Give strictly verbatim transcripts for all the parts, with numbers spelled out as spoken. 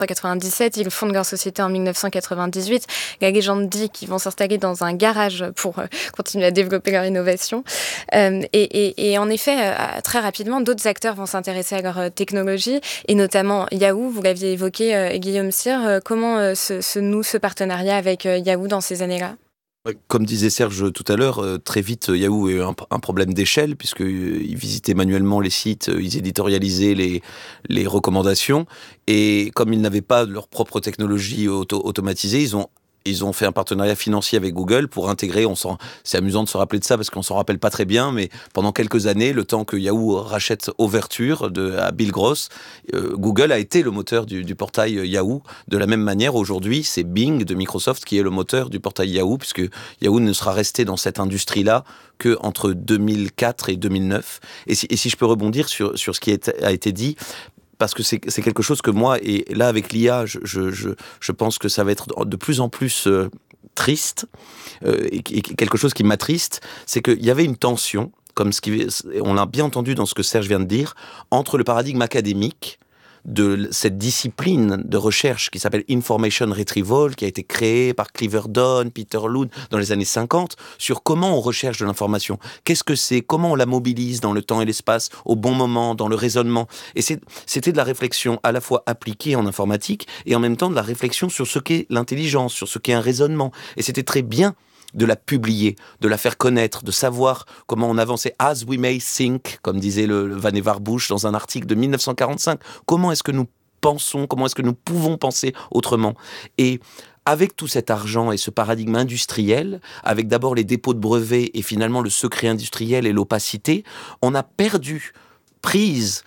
quatre-vingt-dix-sept, ils fondent leur société en mille neuf cent quatre-vingt-dix-huit. La légende dit qu'ils vont s'installer dans un garage pour euh, continuer à développer leur innovation. Euh, et, et, et en effet, euh, très rapidement, d'autres acteurs vont s'intéresser à leur euh, technologie, et notamment Yahoo. Vous l'aviez évoqué, euh, Guillaume Cyr. Euh, comment euh, se, se noue ce partenariat avec euh, Yahoo dans ces années-là ? Ouais, comme disait Serge tout à l'heure, euh, très vite, Yahoo a eu un, un problème d'échelle, puisqu'ils visitaient manuellement les sites, euh, ils éditorialisaient les, les recommandations, et comme ils n'avaient pas leur propre technologie auto- automatisée, ils ont Ils ont fait un partenariat financier avec Google pour intégrer, on s'en, c'est amusant de se rappeler de ça parce qu'on s'en rappelle pas très bien, mais pendant quelques années, le temps que Yahoo rachète Overture de, à Bill Gross, euh, Google a été le moteur du, du portail Yahoo. De la même manière, aujourd'hui, c'est Bing de Microsoft qui est le moteur du portail Yahoo, puisque Yahoo ne sera resté dans cette industrie-là que entre deux mille quatre et deux mille neuf. Et si, et si je peux rebondir sur, sur ce qui est, a été dit, parce que c'est, c'est quelque chose que moi, et là avec l'I A, je, je, je, je pense que ça va être de plus en plus euh, triste, euh, et, et quelque chose qui m'attriste, c'est qu'il y avait une tension, comme ce qui, on l'a bien entendu dans ce que Serge vient de dire, entre le paradigme académique de cette discipline de recherche qui s'appelle Information Retrieval, qui a été créée par Clifford Dunn, Peter Loon dans les années cinquante, sur comment on recherche de l'information. Qu'est-ce que c'est ? Comment on la mobilise dans le temps et l'espace, au bon moment, dans le raisonnement ? Et c'est, c'était de la réflexion à la fois appliquée en informatique et en même temps de la réflexion sur ce qu'est l'intelligence, sur ce qu'est un raisonnement. Et c'était très bien de la publier, de la faire connaître, de savoir comment on avançait. As we may think, comme disait le, le Vannevar Bush dans un article de dix-neuf cent quarante-cinq. Comment est-ce que nous pensons, comment est-ce que nous pouvons penser autrement ? Et avec tout cet argent et ce paradigme industriel, avec d'abord les dépôts de brevets et finalement le secret industriel et l'opacité, on a perdu prise.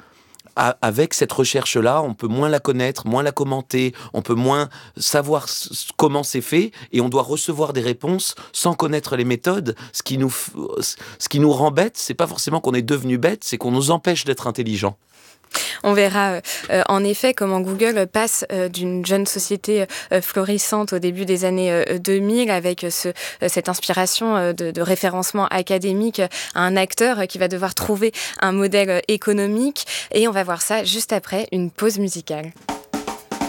Avec cette recherche-là, on peut moins la connaître, moins la commenter, on peut moins savoir comment c'est fait, et on doit recevoir des réponses sans connaître les méthodes. Ce qui nous, ce qui nous rend bête, c'est pas forcément qu'on est devenu bête, c'est qu'on nous empêche d'être intelligent. On verra euh, en effet comment Google passe euh, d'une jeune société euh, florissante au début des années euh, deux mille avec ce, euh, cette inspiration euh, de, de référencement académique à un acteur qui va devoir trouver un modèle économique. Et on va voir ça juste après une pause musicale.